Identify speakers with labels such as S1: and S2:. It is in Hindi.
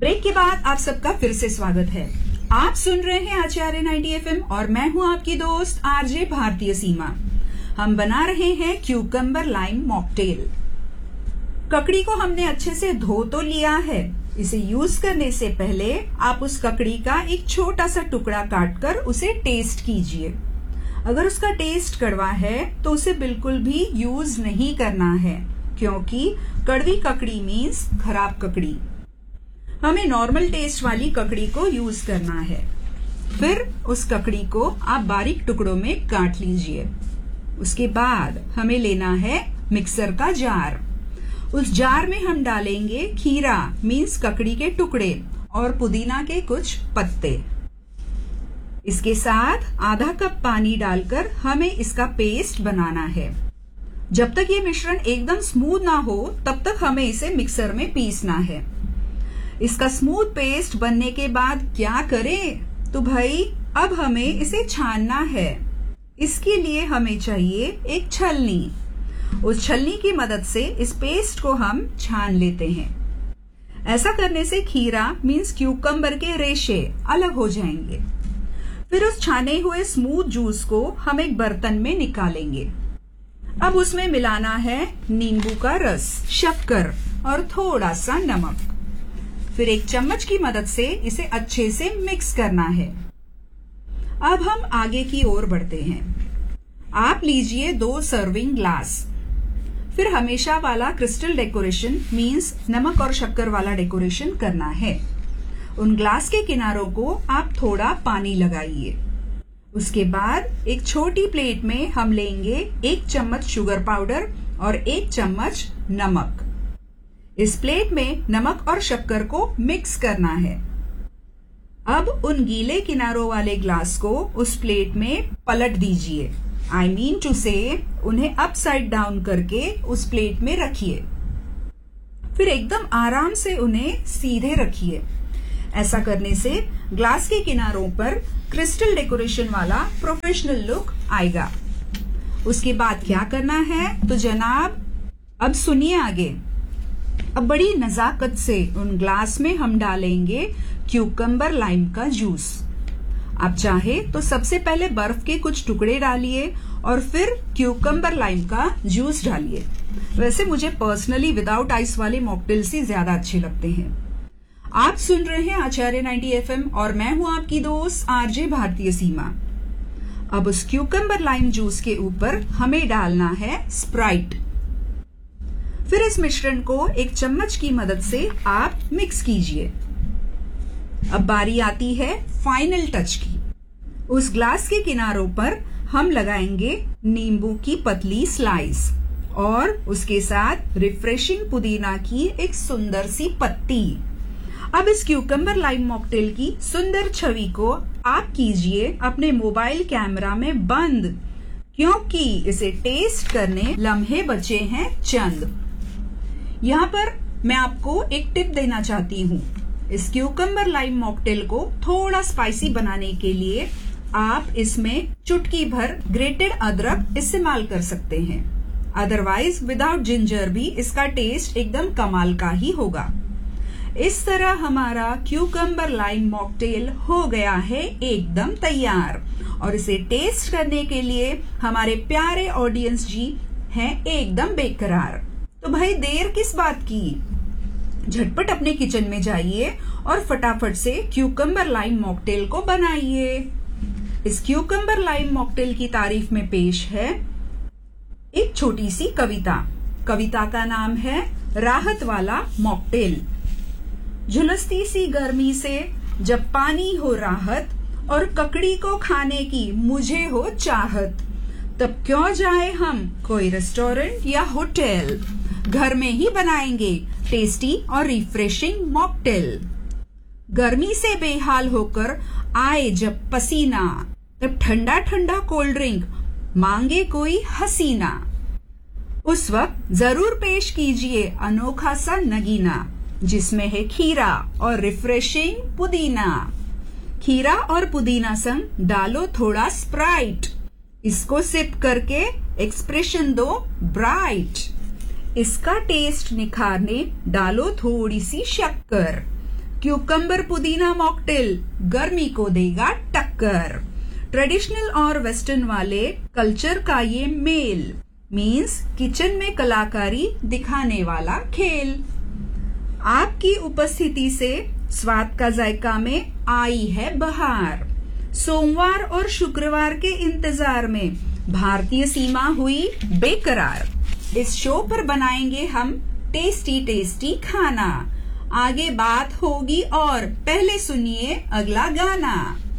S1: ब्रेक के बाद आप सबका फिर से स्वागत है। आप सुन रहे हैं आचार्य 90 FM और मैं हूं आपकी दोस्त आरजे भारतीय सीमा। हम बना रहे हैं क्यूकम्बर लाइम मॉकटेल। ककड़ी को हमने अच्छे से धो तो लिया है। इसे यूज करने से पहले आप उस ककड़ी का एक छोटा सा टुकड़ा काटकर उसे टेस्ट कीजिए। अगर उसका टेस्ट कड़वा है तो उसे बिल्कुल भी यूज नहीं करना है, क्योंकि कड़वी ककड़ी मीन्स खराब ककड़ी। हमें नॉर्मल टेस्ट वाली ककड़ी को यूज करना है। फिर उस ककड़ी को आप बारीक टुकड़ों में काट लीजिए। उसके बाद हमें लेना है मिक्सर का जार। उस जार में हम डालेंगे खीरा मीन्स ककड़ी के टुकड़े और पुदीना के कुछ पत्ते। इसके साथ आधा कप पानी डालकर हमें इसका पेस्ट बनाना है। जब तक ये मिश्रण एकदम स्मूथ ना हो तब तक हमें इसे मिक्सर में पीसना है। इसका स्मूथ पेस्ट बनने के बाद क्या करें? तो भाई अब हमें इसे छानना है। इसके लिए हमें चाहिए एक छलनी। उस छलनी की मदद से इस पेस्ट को हम छान लेते हैं। ऐसा करने से खीरा मीन्स क्यूकम्बर के रेशे अलग हो जाएंगे। फिर उस छाने हुए स्मूथ जूस को हम एक बर्तन में निकालेंगे। अब उसमें मिलाना है नींबू का रस, शक्कर और थोड़ा सा नमक। फिर एक चम्मच की मदद से इसे अच्छे से मिक्स करना है। अब हम आगे की ओर बढ़ते हैं। आप लीजिए 2 सर्विंग ग्लास। फिर हमेशा वाला क्रिस्टल डेकोरेशन मीन्स नमक और शक्कर वाला डेकोरेशन करना है। उन ग्लास के किनारों को आप थोड़ा पानी लगाइए। उसके बाद एक छोटी प्लेट में हम लेंगे 1 चम्मच शुगर पाउडर और 1 चम्मच नमक। इस प्लेट में नमक और शक्कर को मिक्स करना है। अब उन गीले किनारों वाले ग्लास को उस प्लेट में पलट दीजिए। आई मीन टू से उन्हें अपसाइड डाउन करके उस प्लेट में रखिए। फिर एकदम आराम से उन्हें सीधे रखिए। ऐसा करने से ग्लास के किनारों पर क्रिस्टल डेकोरेशन वाला प्रोफेशनल लुक आएगा। उसके बाद क्या करना है तो जनाब अब सुनिए आगे। अब बड़ी नजाकत से उन ग्लास में हम डालेंगे क्यूकम्बर लाइम का जूस। आप चाहे तो सबसे पहले बर्फ के कुछ टुकड़े डालिए और फिर क्यूकम्बर लाइम का जूस डालिए। वैसे मुझे पर्सनली विदाउट आइस वाले मॉकटेल्स ही ज्यादा अच्छे लगते हैं। आप सुन रहे हैं आचार्य 90 FM और मैं हूं आपकी दोस्त आरजे भारतीय सीमा। अब उस क्यूकम्बर लाइम जूस के ऊपर हमें डालना है स्प्राइट। फिर इस मिश्रण को एक चम्मच की मदद से आप मिक्स कीजिए। अब बारी आती है फाइनल टच की। उस ग्लास के किनारों पर हम लगाएंगे नींबू की पतली स्लाइस और उसके साथ रिफ्रेशिंग पुदीना की एक सुंदर सी पत्ती। अब इस क्यूकम्बर लाइम मॉकटेल की सुंदर छवि को आप कीजिए अपने मोबाइल कैमरा में बंद, क्योंकि इसे टेस्ट करने लम्हे बचे हैं चंद। यहाँ पर मैं आपको एक टिप देना चाहती हूँ। इस क्यूकम्बर लाइम मॉकटेल को थोड़ा स्पाइसी बनाने के लिए आप इसमें चुटकी भर ग्रेटेड अदरक इस्तेमाल कर सकते हैं। अदरवाइज विदाउट जिंजर भी इसका टेस्ट एकदम कमाल का ही होगा। इस तरह हमारा क्यूकम्बर लाइम मॉकटेल हो गया है एकदम तैयार और इसे टेस्ट करने के लिए हमारे प्यारे ऑडियंस जी हैं एकदम बेकरार। तो भाई देर किस बात की? झटपट अपने किचन में जाइए और फटाफट से क्यूकम्बर लाइम मॉकटेल को बनाइए। इस क्यूकम्बर लाइम मॉकटेल की तारीफ में पेश है एक छोटी सी कविता। कविता का नाम है राहत वाला मॉकटेल। झुलसती सी गर्मी से जब पानी हो राहत और ककड़ी को खाने की मुझे हो चाहत, तब क्यों जाए हम कोई रेस्टोरेंट या होटल, घर में ही बनाएंगे टेस्टी और रिफ्रेशिंग मॉकटेल। गर्मी से बेहाल होकर आए जब पसीना, तब ठंडा ठंडा कोल्ड ड्रिंक मांगे कोई हसीना। उस वक्त जरूर पेश कीजिए अनोखा सा नगीना, जिसमें है खीरा और रिफ्रेशिंग पुदीना। खीरा और पुदीना संग डालो थोड़ा स्प्राइट। इसको सिप करके एक्सप्रेशन दो ब्राइट। इसका टेस्ट निखारने डालो थोड़ी सी शक्कर। क्यूकम्बर पुदीना मॉकटेल गर्मी को देगा टक्कर। ट्रेडिशनल और वेस्टर्न वाले कल्चर का ये मेल मीन्स किचन में कलाकारी दिखाने वाला खेल। आपकी उपस्थिति से स्वाद का जायका में आई है बहार। सोमवार और शुक्रवार के इंतजार में भारतीय सीमा हुई बेकरार। इस शो पर बनाएंगे हम टेस्टी टेस्टी खाना। आगे बात होगी और पहले सुनिए अगला गाना।